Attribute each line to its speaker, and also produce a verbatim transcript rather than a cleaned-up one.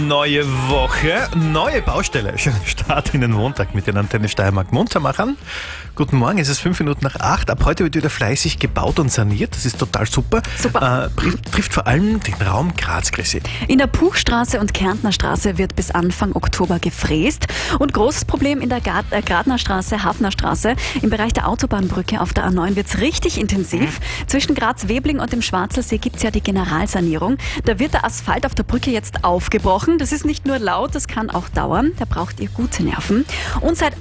Speaker 1: neue Woche, neue Baustelle. Schönen Start in den Montag mit den Antenne Steiermark Munzermachern. Guten Morgen, es ist fünf Minuten nach acht. Ab heute wird wieder fleißig gebaut und saniert. Das ist total super.
Speaker 2: Super.
Speaker 1: Äh, trifft, trifft vor allem den Raum Graz, Chrissy.
Speaker 2: In der Puchstraße und Kärntner Straße wird bis Anfang Oktober gefräst. Und großes Problem in der Gart- äh, Gradner Straße, Hafner Straße. Im Bereich der Autobahnbrücke auf der A neun wird es richtig intensiv. Mhm. Zwischen Graz-Webling und dem Schwarzersee gibt es ja die Generalsanierung. Da wird der Asphalt auf der Brücke jetzt aufgebrochen. Das ist nicht nur laut, das kann auch dauern. Da braucht ihr gute Nerven. Und seit